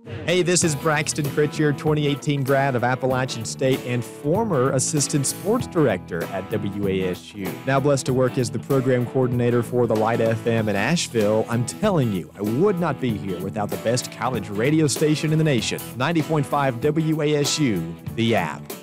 Hey, this is Braxton Critchier, 2018 grad of Appalachian State and former assistant sports director at WASU. Now blessed to work as the program coordinator for the Light FM in Asheville. I'm telling you, I would not be here without the best college radio station in the nation. 90.5 WASU, the app.